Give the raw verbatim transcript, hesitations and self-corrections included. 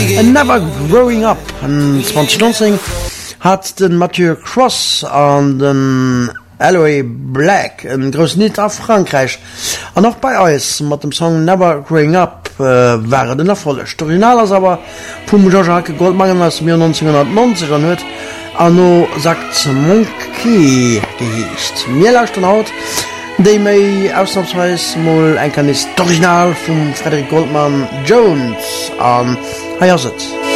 And Never Growing Up en zwanzig neunzehn hat den Mathieu Cross an den Aloe Black en groß Hit auf Frankreich an noch bei uns mit dem Song Never Growing Up äh, waren den erfolcht. Original ist aber vom George Goldman aus neunzehnhundertneunzig an hört anno sagt Monkey geheischt. Mir lauscht haut déi méi ausnahmsweis moll eng kann ist original vum Frederick Goldman Jones an Haiier sitzt.